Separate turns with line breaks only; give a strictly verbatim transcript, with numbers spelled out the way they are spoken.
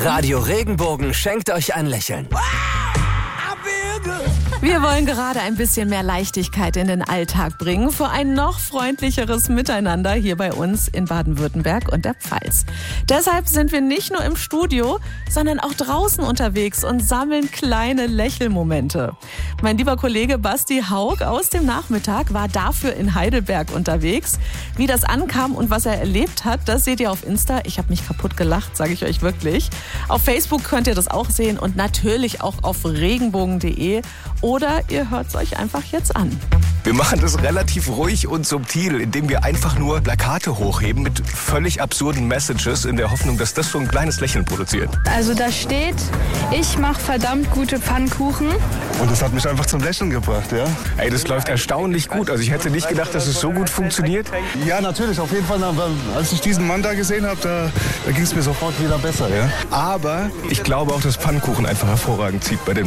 Radio Regenbogen schenkt euch ein Lächeln.
Wir wollen gerade ein bisschen mehr Leichtigkeit in den Alltag bringen für ein noch freundlicheres Miteinander hier bei uns in Baden-Württemberg und der Pfalz. Deshalb sind wir nicht nur im Studio, sondern auch draußen unterwegs und sammeln kleine Lächelmomente. Mein lieber Kollege Basti Haug aus dem Nachmittag war dafür in Heidelberg unterwegs. Wie das ankam und was er erlebt hat, das seht ihr auf Insta. Ich habe mich kaputt gelacht, sage ich euch wirklich. Auf Facebook könnt ihr das auch sehen und natürlich auch auf regenbogen punkt de. Oder ihr hört es euch einfach jetzt an.
Wir machen das relativ ruhig und subtil, indem wir einfach nur Plakate hochheben mit völlig absurden Messages in der Hoffnung, dass das so ein kleines Lächeln produziert.
Also da steht, ich mache verdammt gute Pfannkuchen.
Und das hat mich einfach zum Lächeln gebracht, ja.
Ey, das läuft erstaunlich gut. Also ich hätte nicht gedacht, dass es so gut funktioniert.
Ja, natürlich, auf jeden Fall. Als ich diesen Mann da gesehen habe, da, da ging es mir sofort wieder besser, ja.
Aber ich glaube auch, dass Pfannkuchen einfach hervorragend zieht bei den